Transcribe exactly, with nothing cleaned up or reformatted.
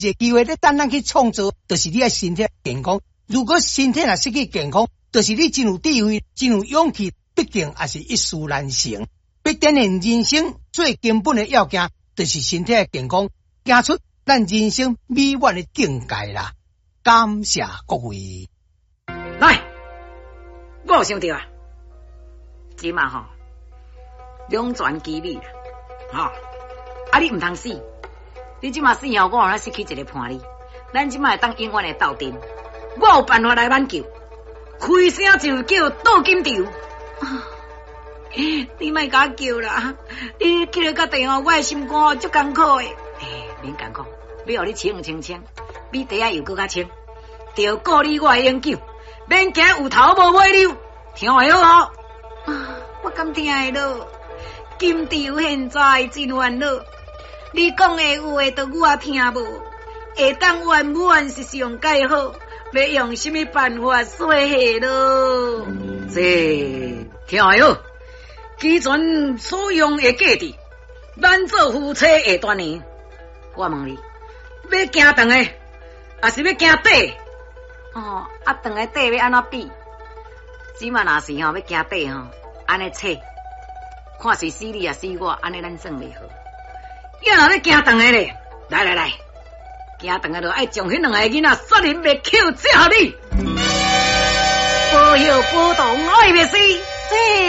个机会咧等咱去创造，就是你嘅身体健康。如果身体若失去健康，就是你真有智慧，真有勇气，毕竟也是一事难成。要展现人生最根本的要件，就是身体的健康，行出咱人生美满的境界啦。感谢各位。 来，我有想到啊，即嘛吼，两全其美啦，吼、哦，啊你毋通死，你即嘛死后，我让失去一个伴侣，咱即嘛会当永远的斗阵，我有办法来挽救，开声就叫倒金条。啊你莫甲我叫啦！你去了到地方，我的心肝哦足艰苦的。哎，免艰苦，要互你清清清，比地下又搁较清。着顾你我的永久，免惊有头无尾溜，听会好哦。啊，我敢听会落。金条现在真烦恼，你讲的有诶，都我听无，会当圆满是上介好。要用什么办法说下咯？这听会好。基全所用的价值，咱做夫妻下多年。我问你，要行长的，还是要行短？哦，啊，长的短要安怎比？只嘛若是吼要行短吼，安尼切，看是死你也死我，安尼咱算袂好。要若要行长的咧，来来来，行长的就爱将迄两个囡仔杀人灭口，接互你。保佑保重爱灭死。